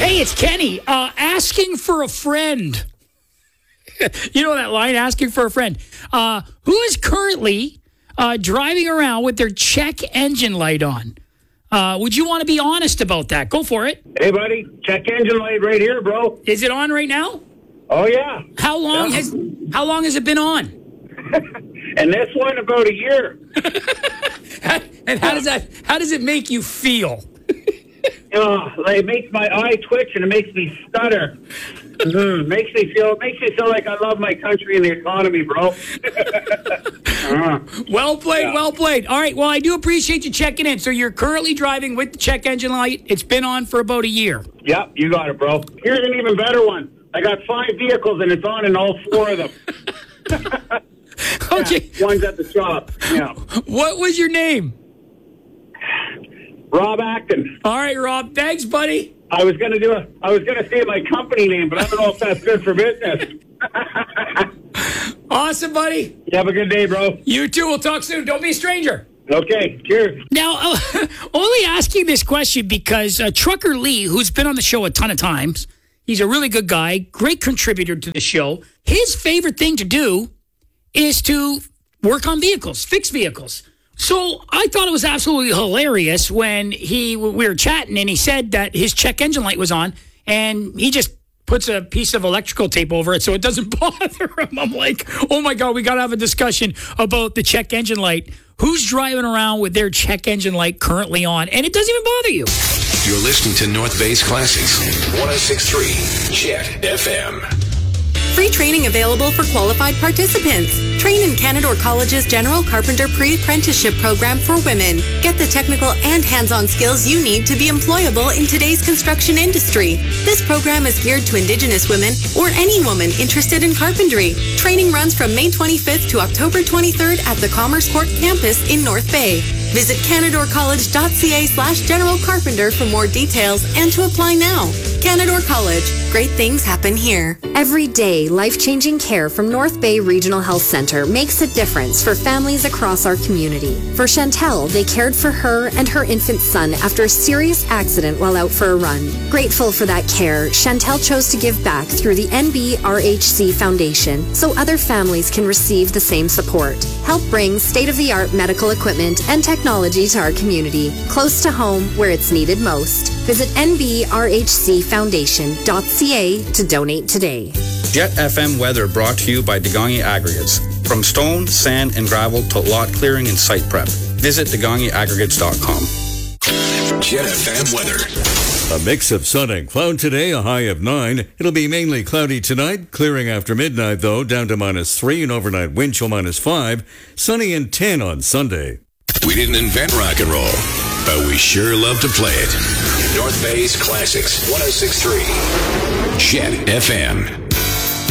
Hey, it's Kenny. Asking for a friend. You know that line, asking for a friend. Who is currently driving around with their check engine light on? Would you want to be honest about that? Go for it. Hey, buddy. Check engine light right here, bro. Is it on right now? Oh, yeah. How long has it been on? And this one about a year. And how does it make you feel? It makes my eye twitch and it makes me stutter. Makes me feel like I love my country and the economy, bro. Well played, Yeah. well played. All right, well, I do appreciate you checking in. So you're currently driving with the check engine light. It's been on for about a year. Yep, you got it, bro. Here's an even better one. I got 5 vehicles and it's on in all 4 of them. Okay. Yeah, one's at the shop. Yeah. What was your name? Rob Acton. All right, Rob. Thanks, buddy. I was gonna say my company name, but I don't know if that's good for business. Awesome, buddy. You have a good day, bro. You too. We'll talk soon. Don't be a stranger. Okay, cheers. Now, only asking this question because Trucker Lee, who's been on the show a ton of times, he's a really good guy, great contributor to the show. His favorite thing to do is to work on vehicles, fix vehicles. So I thought it was absolutely hilarious when we were chatting and he said that his check engine light was on and he just puts a piece of electrical tape over it so it doesn't bother him. I'm like, oh my God, we got to have a discussion about the check engine light. Who's driving around with their check engine light currently on and it doesn't even bother you? You're listening to North Bay's Classics, 106.3 Chet FM. Free training available for qualified participants. Train in Canadore College's General Carpenter Pre-Apprenticeship Program for women. Get the technical and hands-on skills you need to be employable in today's construction industry. This program is geared to Indigenous women or any woman interested in carpentry. Training runs from May 25th to October 23rd at the Commerce Court campus in North Bay. Visit canadorecollege.ca/General Carpenter for more details and to apply now. Canadore College. Great things happen here. Every day, life-changing care from North Bay Regional Health Centre makes a difference for families across our community. For Chantel, they cared for her and her infant son after a serious accident while out for a run. Grateful for that care, Chantel chose to give back through the NBRHC Foundation so other families can receive the same support. Help bring state-of-the-art medical equipment and technology to our community, close to home where it's needed most. Visit nbrhcfoundation.ca to donate today. Jet FM weather brought to you by Degongi Aggregates. From stone, sand, and gravel to lot clearing and site prep. Visit DegongiAggregates.com. Jet FM weather. A mix of sun and cloud today, a high of 9. It'll be mainly cloudy tonight, clearing after midnight though, down to -3 and overnight wind chill -5. Sunny and 10 on Sunday. We didn't invent rock and roll, but we sure love to play it. North Bay's Classics, 106.3 Chet FM.